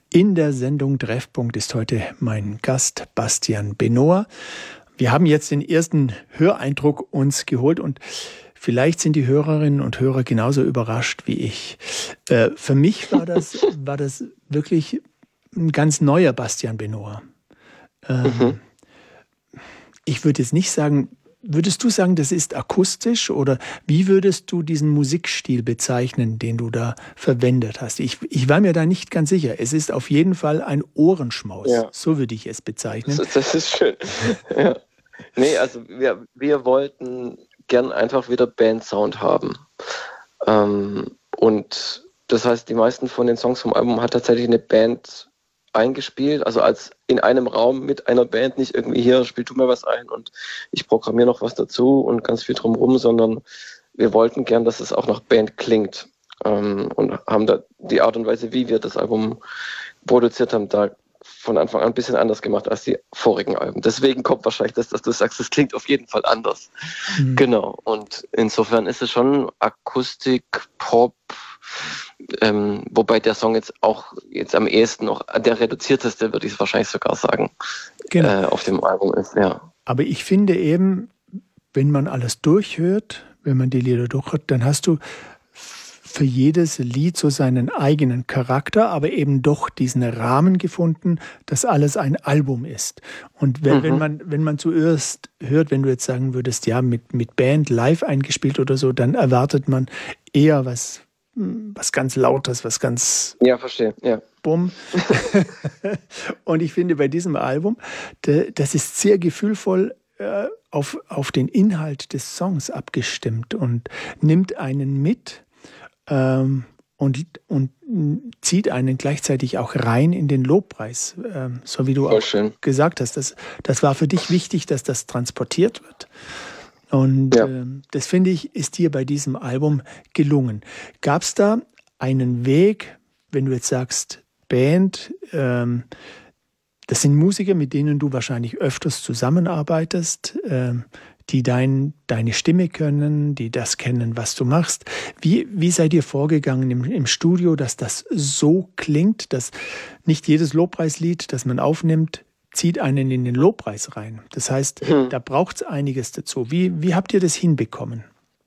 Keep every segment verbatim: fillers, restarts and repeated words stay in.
In der Sendung Treffpunkt ist heute mein Gast Bastian Benohr. Wir haben jetzt den ersten Höreindruck uns geholt und vielleicht sind die Hörerinnen und Hörer genauso überrascht wie ich. Äh, für mich war das, war das wirklich ein ganz neuer Bastian Benohr. Ähm, mhm. Ich würde jetzt nicht sagen, würdest du sagen, das ist akustisch oder wie würdest du diesen Musikstil bezeichnen, den du da verwendet hast? Ich, ich war mir da nicht ganz sicher. Es ist auf jeden Fall ein Ohrenschmaus. Ja. So würde ich es bezeichnen. Das, das ist schön. Ja. Nee, also wir, wir wollten gern einfach wieder Bandsound haben. Ähm, und das heißt, die meisten von den Songs vom Album hat tatsächlich eine Band eingespielt, also als in einem Raum mit einer Band, nicht irgendwie hier, spiel du mir was ein und ich programmiere noch was dazu und ganz viel drumherum, sondern wir wollten gern, dass es auch nach Band klingt ähm, und haben da die Art und Weise, wie wir das Album produziert haben, da von Anfang an ein bisschen anders gemacht als die vorigen Alben. Deswegen kommt wahrscheinlich das, dass du sagst, es klingt auf jeden Fall anders. Mhm. Genau, und insofern ist es schon Akustik, Pop, Ähm, wobei der Song jetzt auch jetzt am ehesten noch der reduzierteste, würde ich wahrscheinlich sogar sagen, genau. äh, auf dem Album ist. Ja. Aber ich finde eben, wenn man alles durchhört, wenn man die Lieder durchhört, dann hast du für jedes Lied so seinen eigenen Charakter, aber eben doch diesen Rahmen gefunden, dass alles ein Album ist. Und wenn, mhm. wenn man wenn man zuerst hört, wenn du jetzt sagen würdest, ja, mit, mit Band live eingespielt oder so, dann erwartet man eher was was ganz Lautes, was ganz... Ja, verstehe, ja. Bumm. Und ich finde, bei diesem Album, das ist sehr gefühlvoll auf, auf den Inhalt des Songs abgestimmt und nimmt einen mit ähm, und, und zieht einen gleichzeitig auch rein in den Lobpreis, ähm, so wie du Voll auch schön. gesagt hast. Das, das war für dich wichtig, dass das transportiert wird. Und ja. äh, das, finde ich, ist dir bei diesem Album gelungen. Gab es da einen Weg, wenn du jetzt sagst, Band, ähm, das sind Musiker, mit denen du wahrscheinlich öfters zusammenarbeitest, äh, die dein, deine Stimme können, die das kennen, was du machst. Wie, wie seid ihr vorgegangen im, im Studio, dass das so klingt, dass nicht jedes Lobpreislied, das man aufnimmt, zieht einen in den Lobpreis rein. Das heißt, hm. da braucht es einiges dazu. Wie, wie habt ihr das hinbekommen?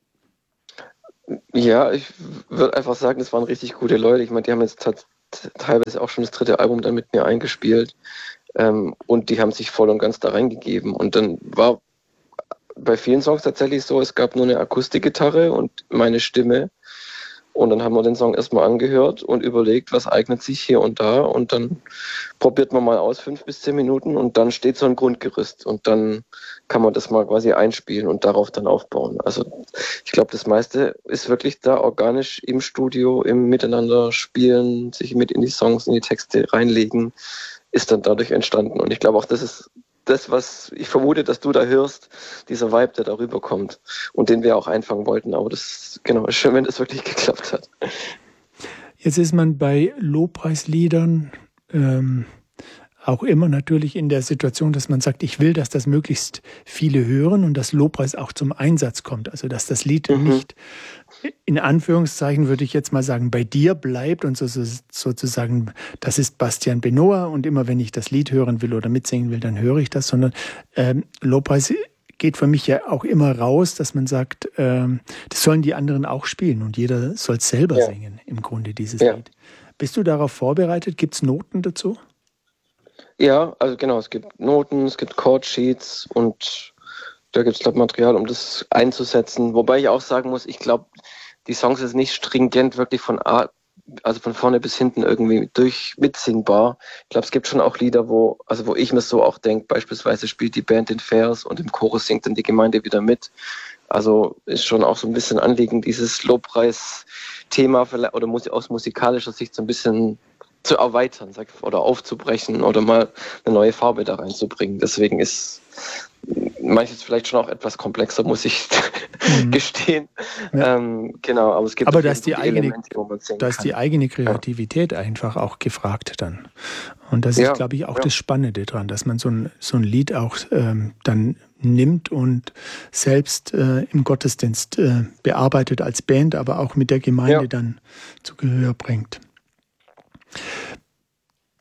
Ja, ich würde einfach sagen, das waren richtig gute Leute. Ich meine, die haben jetzt t- teilweise auch schon das dritte Album dann mit mir eingespielt ähm, und die haben sich voll und ganz da reingegeben. Und dann war bei vielen Songs tatsächlich so, es gab nur eine Akustikgitarre und meine Stimme. Und dann haben wir den Song erstmal angehört und überlegt, was eignet sich hier und da. Und dann probiert man mal aus, fünf bis zehn Minuten und dann steht so ein Grundgerüst. Und dann kann man das mal quasi einspielen und darauf dann aufbauen. Also ich glaube, das meiste ist wirklich da organisch im Studio, im Miteinander spielen, sich mit in die Songs, in die Texte reinlegen, ist dann dadurch entstanden. Und ich glaube auch, das ist das, was ich vermute, dass du da hörst, dieser Vibe, der darüber kommt und den wir auch einfangen wollten. Aber das genau, ist schön, wenn das wirklich geklappt hat. Jetzt ist man bei Lobpreisliedern ähm, auch immer natürlich in der Situation, dass man sagt, ich will, dass das möglichst viele hören und dass Lobpreis auch zum Einsatz kommt. Also dass das Lied mhm. nicht, in Anführungszeichen würde ich jetzt mal sagen, bei dir bleibt und so, so, sozusagen, das ist Bastian Benohr und immer wenn ich das Lied hören will oder mitsingen will, dann höre ich das, sondern ähm, Lobpreis geht für mich ja auch immer raus, dass man sagt, ähm, das sollen die anderen auch spielen und jeder soll es selber ja. singen, im Grunde dieses ja. Lied. Bist du darauf vorbereitet? Gibt es Noten dazu? Ja, also genau, es gibt Noten, es gibt Chordsheets und da gibt es, glaube ich, Material, um das einzusetzen. Wobei ich auch sagen muss, ich glaube, die Songs sind nicht stringent wirklich von A, also von vorne bis hinten irgendwie durch mitsingbar. Ich glaube, es gibt schon auch Lieder, wo, also wo ich mir so auch denke, beispielsweise spielt die Band den Vers und im Chorus singt dann die Gemeinde wieder mit. Also ist schon auch so ein bisschen Anliegen, dieses Lobpreis-Thema oder aus musikalischer Sicht so ein bisschen zu erweitern, sag, oder aufzubrechen oder mal eine neue Farbe da reinzubringen. Deswegen ist manches vielleicht schon auch etwas komplexer, muss ich mhm. gestehen. Ja. Ähm, genau, aber es gibt aber da ist die eigene, Elemente, wo man singen da ist kann. Die eigene Kreativität ja. einfach auch gefragt dann. Und das ja. ist, glaube ich, auch ja. das Spannende dran, dass man so ein, so ein Lied auch ähm, dann nimmt und selbst äh, im Gottesdienst äh, bearbeitet als Band, aber auch mit der Gemeinde ja. dann zu Gehör bringt.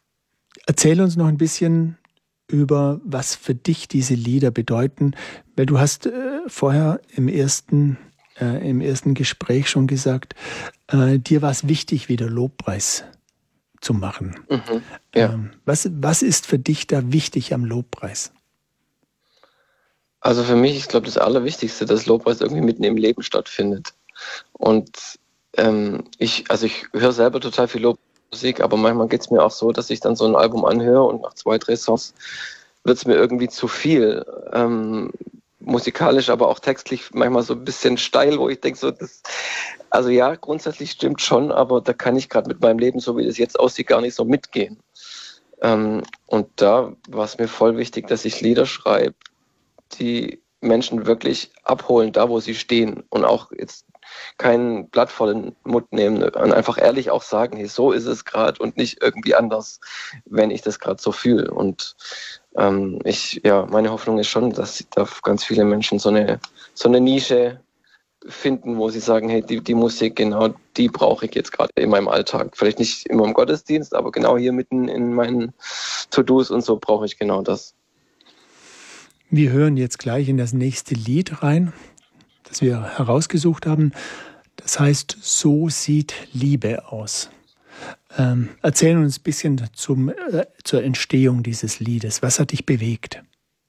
Erzähl uns noch ein bisschen über, was für dich diese Lieder bedeuten, weil du hast äh, vorher im ersten, äh, im ersten Gespräch schon gesagt, äh, dir war es wichtig, wieder Lobpreis zu machen. Mhm, ja. Ähm, was, was ist für dich da wichtig am Lobpreis? Also für mich, ich glaube, das Allerwichtigste, dass Lobpreis irgendwie mitten im Leben stattfindet. Und ähm, ich, also ich höre selber total viel Lobmusik, aber manchmal geht es mir auch so, dass ich dann so ein Album anhöre und nach zwei, drei Songs wird es mir irgendwie zu viel. Ähm, musikalisch, aber auch textlich manchmal so ein bisschen steil, wo ich denke, so das, also ja, grundsätzlich stimmt schon, aber da kann ich gerade mit meinem Leben, so wie das jetzt aussieht, gar nicht so mitgehen. Ähm, und da war es mir voll wichtig, dass ich Lieder schreibe, die Menschen wirklich abholen, da wo sie stehen und auch jetzt kein Blatt vor den Mund nehmen und einfach ehrlich auch sagen, hey, so ist es gerade und nicht irgendwie anders, wenn ich das gerade so fühle. Und ähm, ich, ja, meine Hoffnung ist schon, dass da ganz viele Menschen so eine, so eine Nische finden, wo sie sagen, hey, die, die Musik, genau die brauche ich jetzt gerade in meinem Alltag. Vielleicht nicht immer im Gottesdienst, aber genau hier mitten in meinen To-Dos und so brauche ich genau das. Wir hören jetzt gleich in das nächste Lied rein, das wir herausgesucht haben. Das heißt, so sieht Liebe aus. Ähm, erzähl uns ein bisschen zum, äh, zur Entstehung dieses Liedes. Was hat dich bewegt?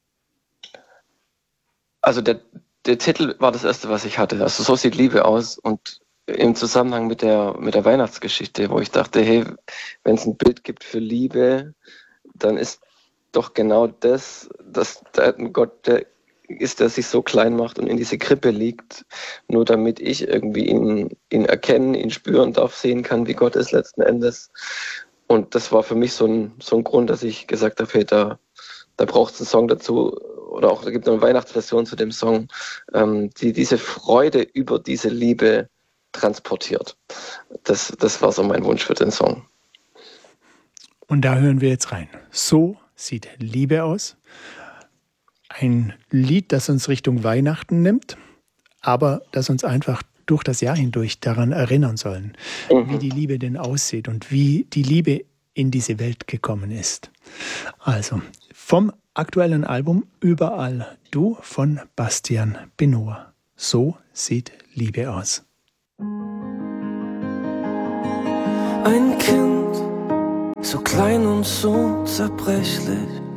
Also der, der Titel war das erste, was ich hatte. Also so sieht Liebe aus. Und im Zusammenhang mit der, mit der Weihnachtsgeschichte, wo ich dachte, hey, wenn es ein Bild gibt für Liebe, dann ist doch genau das, dass der Gott der ist, der sich so klein macht und in diese Krippe liegt, nur damit ich irgendwie ihn, ihn erkennen, ihn spüren darf, sehen kann, wie Gott ist letzten Endes. Und das war für mich so ein, so ein Grund, dass ich gesagt habe, hey, da, da braucht es einen Song dazu, oder auch, da gibt es eine Weihnachtsversion zu dem Song, ähm, die diese Freude über diese Liebe transportiert. Das, das war so mein Wunsch für den Song. Und da hören wir jetzt rein. So sieht Liebe aus. Ein Lied, das uns Richtung Weihnachten nimmt, aber das uns einfach durch das Jahr hindurch daran erinnern sollen, mhm. wie die Liebe denn aussieht und wie die Liebe in diese Welt gekommen ist. Also vom aktuellen Album Überall du von Bastian Benoit. So sieht Liebe aus. Ein Kind, so klein und so zerbrechlich,